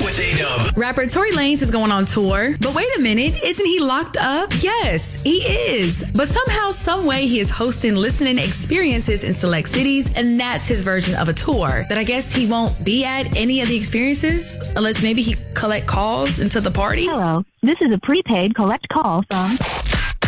with A-Dub. Rapper Tory Lanez is going on tour. But wait a minute, isn't he locked up? Yes, he is. But somehow, some way, he is hosting listening experiences in select cities, and that's his version of a tour. That I guess he won't be at any of the experiences, unless maybe he collect calls into the party. Hello, this is a prepaid collect call from